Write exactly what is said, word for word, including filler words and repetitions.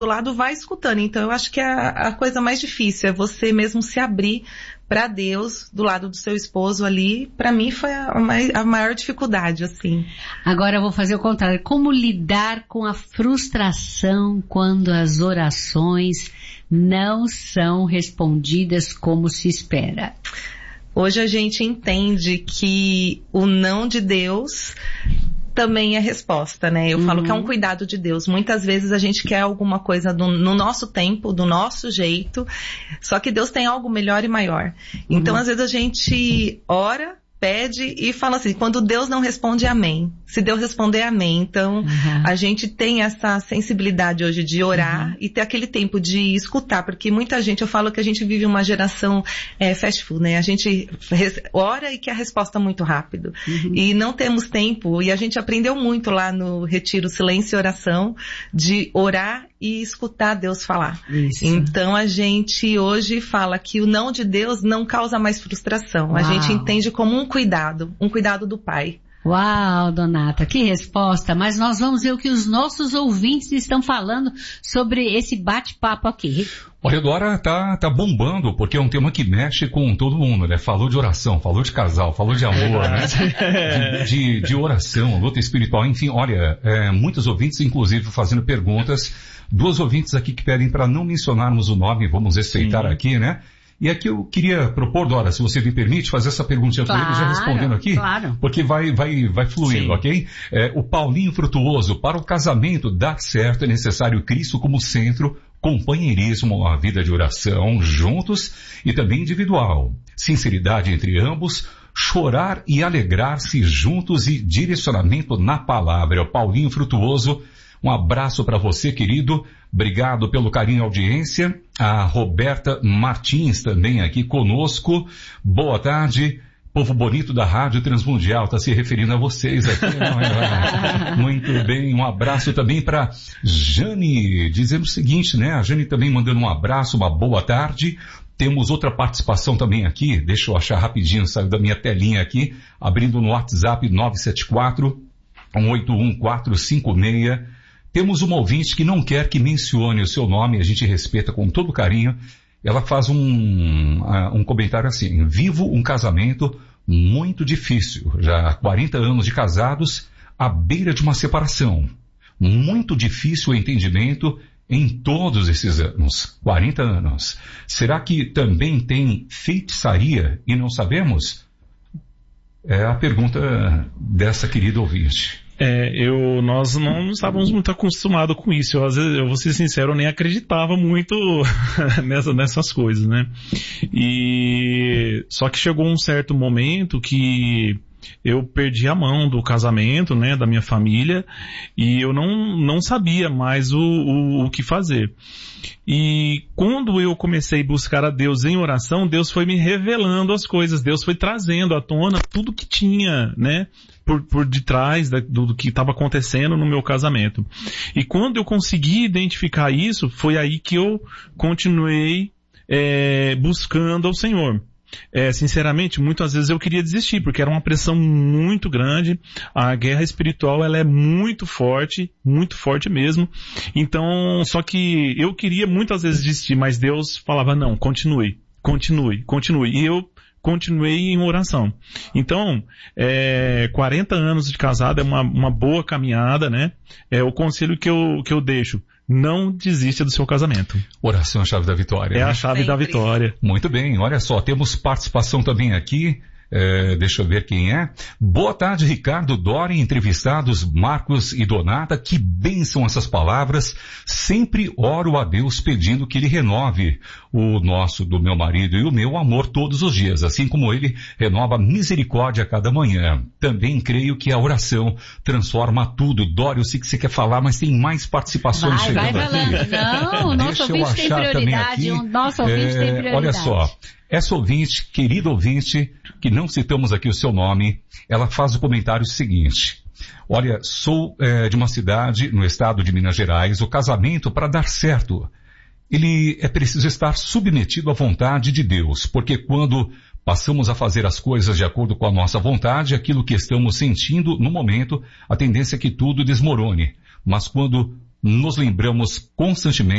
do lado vai escutando. Então eu acho que a, a coisa mais difícil é você mesmo se abrir para Deus do lado do seu esposo ali. Para mim foi a, a maior dificuldade, assim. Agora eu vou fazer o contrário. Como lidar com a frustração quando as orações não são respondidas como se espera? Hoje a gente entende que o não de Deus também é resposta, né? Eu uhum. falo que é um cuidado de Deus. Muitas vezes a gente quer alguma coisa do, no nosso tempo, do nosso jeito, só que Deus tem algo melhor e maior. Uhum. Então, às vezes a gente ora, pede e fala assim, quando Deus não responde, amém. Se Deus responder, amém. Então, uhum. a gente tem essa sensibilidade hoje de orar uhum. e ter aquele tempo de escutar, porque muita gente, eu falo que a gente vive uma geração é, fast food, né? A gente ora e quer a resposta muito rápido. Uhum. E não temos tempo, e a gente aprendeu muito lá no Retiro Silêncio e Oração, de orar e escutar Deus falar. Isso. Então a gente hoje fala que o não de Deus não causa mais frustração. Uau. A gente entende como um cuidado, um cuidado do Pai. Uau, Donata, que resposta. Mas nós vamos ver o que os nossos ouvintes estão falando sobre esse bate-papo aqui. Olha, agora tá, tá bombando, porque é um tema que mexe com todo mundo, né? Falou de oração, falou de casal, falou de amor, né? De, de, de oração, luta espiritual, enfim, olha, é, muitos ouvintes, inclusive, fazendo perguntas. Duas ouvintes aqui que pedem para não mencionarmos o nome, vamos respeitar Sim. aqui, né? E aqui eu queria propor, Dora, se você me permite, fazer essa perguntinha claro, para ele, já respondendo aqui, claro. Porque vai, vai, vai fluindo, Sim. ok? É, o Paulinho Frutuoso, para o casamento dar certo é necessário Cristo como centro, companheirismo, a vida de oração juntos e também individual, sinceridade entre ambos, chorar e alegrar-se juntos e direcionamento na palavra. É o Paulinho Frutuoso. Um abraço para você, querido. Obrigado pelo carinho e audiência. A Roberta Martins também aqui conosco. Boa tarde. Povo bonito da Rádio Transmundial está se referindo a vocês aqui. Não é? Muito bem. Um abraço também para Jane, dizendo o seguinte, né? A Jane também mandando um abraço, uma boa tarde. Temos outra participação também aqui. Deixa eu achar rapidinho, saiu da minha telinha aqui. Abrindo no WhatsApp nove sete quatro, um oito um quatro cinco seis. Temos uma ouvinte que não quer que mencione o seu nome, a gente respeita com todo carinho. Ela faz um, uh, um comentário assim, vivo um casamento muito difícil, já há quarenta anos de casados, à beira de uma separação. Muito difícil o entendimento em todos esses anos, quarenta anos. Será que também tem feitiçaria e não sabemos? É a pergunta dessa querida ouvinte. É, eu, nós não estávamos muito acostumados com isso. Eu, às vezes, eu vou ser sincero, eu nem acreditava muito nessa, nessas coisas, né? E, só que chegou um certo momento que eu perdi a mão do casamento, né, da minha família, e eu não, não sabia mais o, o, o que fazer. E quando eu comecei a buscar a Deus em oração, Deus foi me revelando as coisas, Deus foi trazendo à tona tudo que tinha, né, por, por detrás da, do, do que estava acontecendo no meu casamento. E quando eu consegui identificar isso, foi aí que eu continuei é, buscando ao Senhor. É, sinceramente, muitas vezes eu queria desistir, porque era uma pressão muito grande, a guerra espiritual ela é muito forte, muito forte mesmo, então, só que eu queria muitas vezes desistir, mas Deus falava, não, continue, continue, continue, e eu continuei em oração. Então, é, quarenta anos de casado é uma, uma boa caminhada, né? É o conselho que eu, que eu deixo. Não desista do seu casamento. Oração é a chave da vitória. É, né? A chave Sempre. da vitória. Muito bem, olha só, temos participação também aqui. É, deixa eu ver quem é. Boa tarde, Ricardo, Dori, entrevistados Marcos e Donata. Que bênção essas palavras. Sempre oro a Deus pedindo que Ele renove o nosso, do meu marido e o meu amor todos os dias, assim como Ele renova a misericórdia a cada manhã. Também creio que a oração transforma tudo. Dori, eu sei que você quer falar, mas tem mais participações vai, chegando vai falando. aqui. Não, o nosso Deixa ouvinte tem prioridade. O nosso ouvinte é, tem prioridade. Olha só. Essa ouvinte, querida ouvinte, que não citamos aqui o seu nome, ela faz o comentário seguinte. Olha, sou é, de uma cidade no estado de Minas Gerais. O casamento, para dar certo, ele é preciso estar submetido à vontade de Deus, porque quando passamos a fazer as coisas de acordo com a nossa vontade, aquilo que estamos sentindo no momento, a tendência é que tudo desmorone. Mas quando nos lembramos constantemente